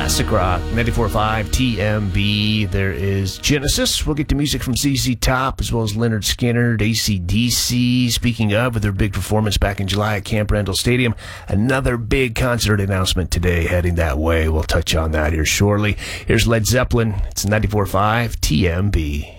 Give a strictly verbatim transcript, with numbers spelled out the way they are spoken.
Classic rock, ninety-four point five T M B. There is Genesis. We'll get to music from Z Z Top, as well as Leonard Skinner, A C D C. Speaking of, with their big performance back in July at Camp Randall Stadium, another big concert announcement today heading that way. We'll touch on that here shortly. Here's Led Zeppelin. It's ninety-four point five T M B.